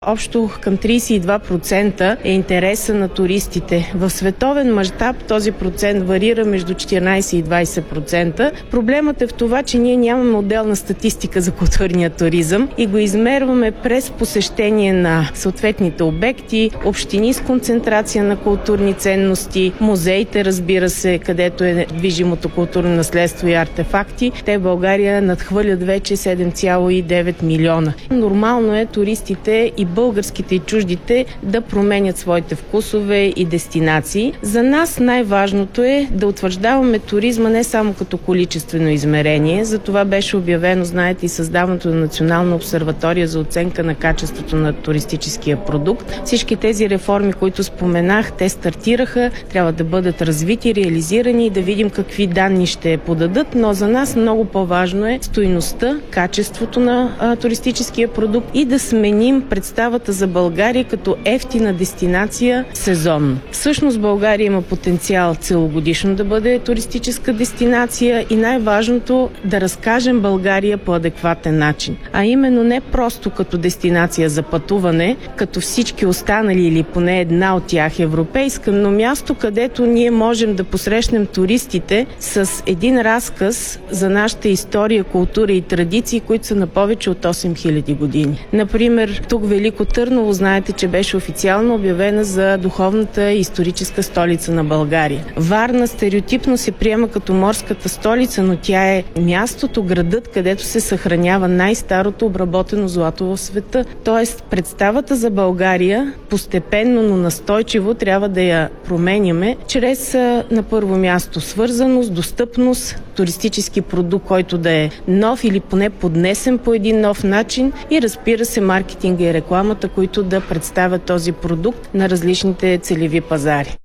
Общо към 32% е интереса на туристите. В световен мащаб този процент варира между 14 и 20%. Проблемът е в това, че ние нямаме отделна статистика за културния туризъм и го измерваме през посещение на съответните обекти, общини с концентрация на културни ценности, музеите, разбира се, където е движимото културно наследство и артефакти. Те в България надхвърлят вече 7,9 милиона. Нормално е туристите и българските и чуждите да променят своите вкусове и дестинации. За нас най-важното е да утвърждаваме туризма не само като количествено измерение. За това беше обявено, знаете, и създаването на Национална обсерватория за оценка на качеството на туристическия продукт. Всички тези реформи, които споменах, те стартираха, трябва да бъдат развити, реализирани и да видим какви данни ще подадат, но за нас много по-важно е стойността, качеството на туристическия продукт и да сменим представата за България като ефтина дестинация сезонно. Всъщност България има потенциал целогодишно да бъде туристическа дестинация и най-важното да разкажем България по адекватен начин. А именно не просто като дестинация за пътуване, като всички останали или поне една от тях европейска, но място, където ние можем да посрещнем туристите с един разказ за нашата история, култура и традиции, които са на повече от 8000 години. Например, тук Велико Търново, знаете, че беше официално обявена за духовната и историческа столица на България. Варна стереотипно се приема като морската столица, но тя е мястото, градът, където се съхранява най-старото обработено злато в света. Тоест, представата за България постепенно, но настойчиво трябва да я променяме чрез на първо място свързаност, достъпност, туристически продукт, който да е нов или поне поднесен по един нов начин и разбира се маркетинга и рекламата, които да представят този продукт на различните целеви пазари.